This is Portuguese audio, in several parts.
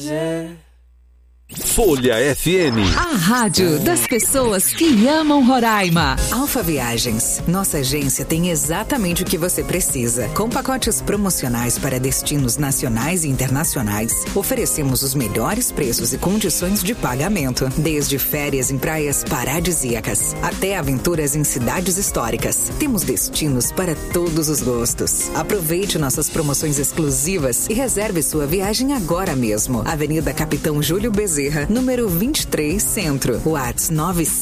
Folha FM. A rádio das pessoas que amam Roraima. Alfa Viagens. Nossa agência tem exatamente o que você precisa. Com pacotes promocionais para destinos nacionais e internacionais, oferecemos os melhores preços e condições de pagamento. Desde férias em praias paradisíacas até aventuras em cidades históricas. Temos destinos para todos os gostos. Aproveite nossas promoções exclusivas e reserve sua viagem agora mesmo. Avenida Capitão Júlio Bezerra, número 23, Centro. WhatsApp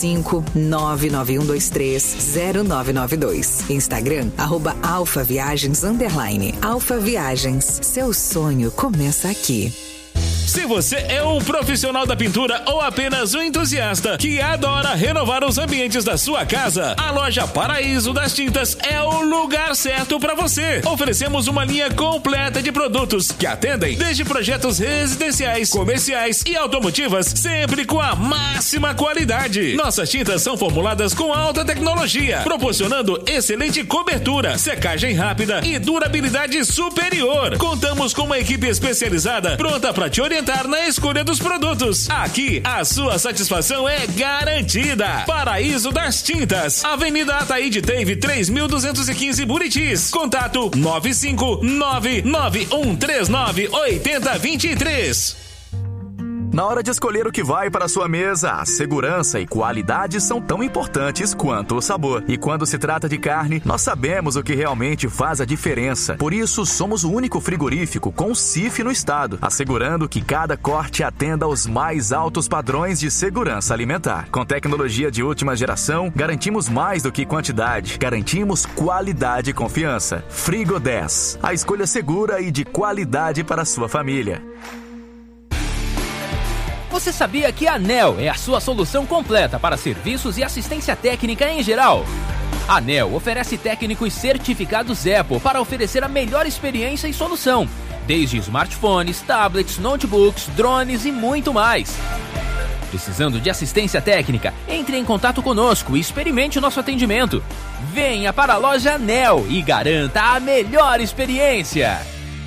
95991230992. Instagram, @alfaviagens_. Alfa Viagens. Seu sonho começa aqui. Se você é um profissional da pintura ou apenas um entusiasta que adora renovar os ambientes da sua casa, a loja Paraíso das Tintas é o lugar certo para você. Oferecemos uma linha completa de produtos que atendem desde projetos residenciais, comerciais e automotivas, sempre com a máxima qualidade. Nossas tintas são formuladas com alta tecnologia, proporcionando excelente cobertura, secagem rápida e durabilidade superior. Contamos com uma equipe especializada pronta para te orientar na escolha dos produtos. Aqui, a sua satisfação é garantida. Paraíso das Tintas, Avenida Ataíde Teve 3215 Buritis. Contato 95991398023. Na hora de escolher o que vai para a sua mesa, a segurança e qualidade são tão importantes quanto o sabor. E quando se trata de carne, nós sabemos o que realmente faz a diferença. Por isso, somos o único frigorífico com CIF no estado, assegurando que cada corte atenda aos mais altos padrões de segurança alimentar. Com tecnologia de última geração, garantimos mais do que quantidade. Garantimos qualidade e confiança. Frigo 10, a escolha segura e de qualidade para a sua família. Você sabia que a ANEEL é a sua solução completa para serviços e assistência técnica em geral? A ANEEL oferece técnicos certificados Apple para oferecer a melhor experiência e solução, desde smartphones, tablets, notebooks, drones e muito mais. Precisando de assistência técnica? Entre em contato conosco e experimente o nosso atendimento. Venha para a loja ANEEL e garanta a melhor experiência.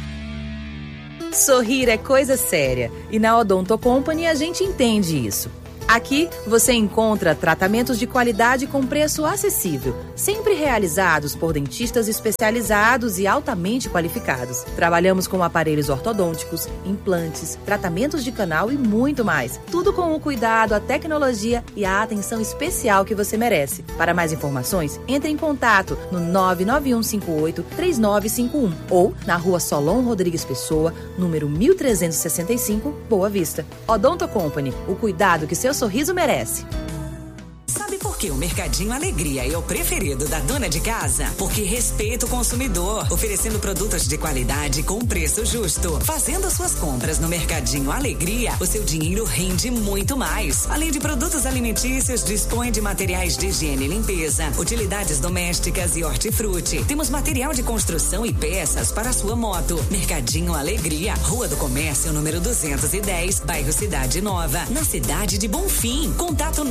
Sorrir é coisa séria e na Odonto Company a gente entende isso. Aqui você encontra tratamentos de qualidade com preço acessível, sempre realizados por dentistas especializados e altamente qualificados. Trabalhamos com aparelhos ortodônticos, implantes, tratamentos de canal e muito mais. Tudo com o cuidado, a tecnologia e a atenção especial que você merece. Para mais informações, entre em contato no 99158-3951 ou na Rua Solon Rodrigues Pessoa, número 1365, Boa Vista. Odonto Company, o cuidado que seu sorriso merece. Sabe por que o Mercadinho Alegria é o preferido da dona de casa? Porque respeita o consumidor, oferecendo produtos de qualidade com preço justo. Fazendo suas compras no Mercadinho Alegria, o seu dinheiro rende muito mais. Além de produtos alimentícios, dispõe de materiais de higiene e limpeza, utilidades domésticas e hortifruti. Temos material de construção e peças para a sua moto. Mercadinho Alegria, Rua do Comércio, número 210, bairro Cidade Nova, na cidade de Bonfim. Contato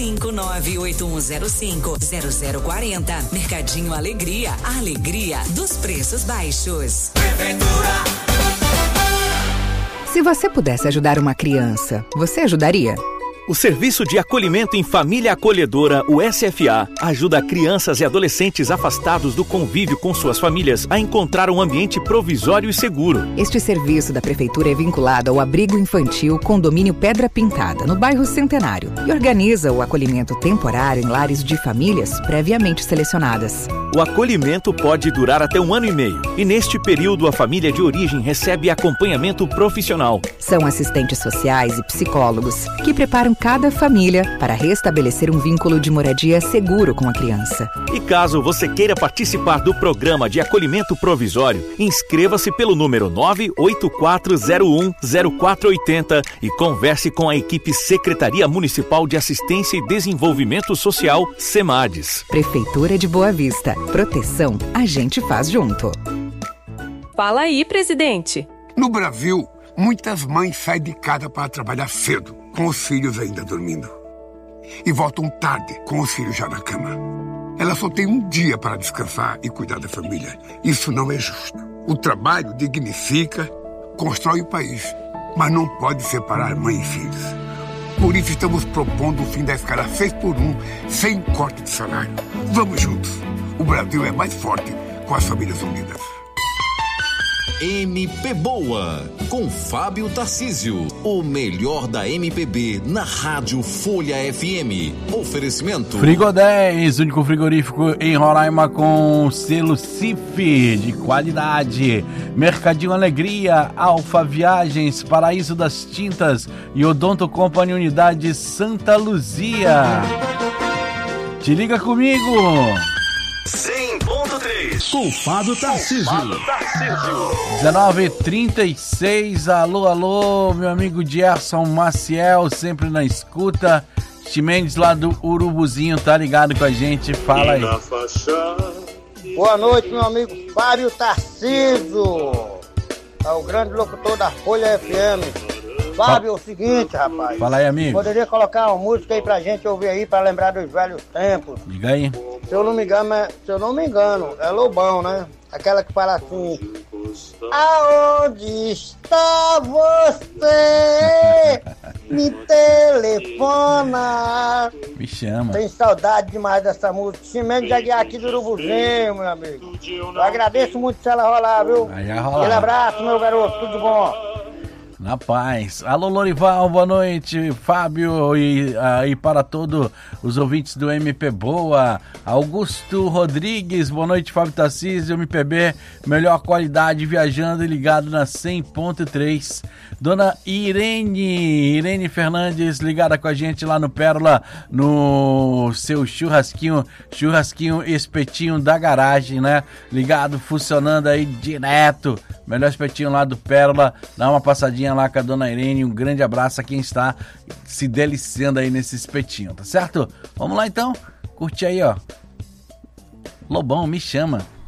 95981050040. Mercadinho Alegria, a alegria dos preços baixos. Prefeitura. Se você pudesse ajudar uma criança, você ajudaria? O Serviço de Acolhimento em Família Acolhedora, o SFA, ajuda crianças e adolescentes afastados do convívio com suas famílias a encontrar um ambiente provisório e seguro. Este serviço da Prefeitura é vinculado ao Abrigo Infantil Condomínio Pedra Pintada, no bairro Centenário, e organiza o acolhimento temporário em lares de famílias previamente selecionadas. O acolhimento pode durar até 1 ano e meio, e neste período a família de origem recebe acompanhamento profissional. São assistentes sociais e psicólogos que preparam cada família para restabelecer um vínculo de moradia seguro com a criança. E caso você queira participar do programa de acolhimento provisório, inscreva-se pelo número 984010480 e converse com a equipe Secretaria Municipal de Assistência e Desenvolvimento Social, SEMADES. Prefeitura de Boa Vista. Proteção a gente faz junto. Fala aí, presidente. No Brasil, muitas mães saem de casa para trabalhar cedo, com os filhos ainda dormindo. E voltam tarde, com os filhos já na cama. Elas só têm um dia para descansar e cuidar da família. Isso não é justo. O trabalho dignifica, constrói o país. mas não pode separar mãe e filhos. Por isso estamos propondo o fim da escala 6x1, sem corte de salário. Vamos juntos. O Brasil é mais forte com as famílias unidas. MP Boa, com Fábio Tarcísio. O melhor da MPB na Rádio Folha FM. Oferecimento Frigo 10, único frigorífico em Roraima com selo CIF de qualidade. Mercadinho Alegria, Alfa Viagens, Paraíso das Tintas e Odonto Company Unidade Santa Luzia. Te liga comigo. 100.3 com Fábio Tarcísio. 19h36, alô, meu amigo Gerson Maciel, sempre na escuta. Chimendes lá do Urubuzinho, tá ligado com a gente? Fala aí. Boa noite, meu amigo Fábio Tarcísio, é o grande locutor da Folha FM. Fábio, é o seguinte, rapaz. Fala aí, amigo. Poderia colocar uma música aí pra gente ouvir aí, pra lembrar dos velhos tempos. Diga aí. Se eu não me engano, é Lobão, né? Aquela que fala assim: aonde está você? Me telefona. Me chama. Tem saudade demais dessa música. Cimento de Aguiar aqui do Urubuzinho, meu amigo. Eu agradeço muito se ela rolar, viu? Vai rolar. Aquele abraço, meu garoto. Tudo de bom. Na paz. Alô, Lorival, boa noite. Fábio e para todos os ouvintes do MP Boa. Augusto Rodrigues, boa noite, Fábio Tarcísio, MPB, melhor qualidade, viajando e ligado na 100.3. Dona Irene Fernandes, ligada com a gente lá no Pérola, no seu churrasquinho espetinho da garagem, né? Ligado, funcionando aí direto. Melhor espetinho lá do Pérola, dá uma passadinha lá com a Dona Irene, um grande abraço a quem está se deliciando aí nesse espetinho, tá certo? Vamos lá então, curte aí, ó. Lobão, me chama.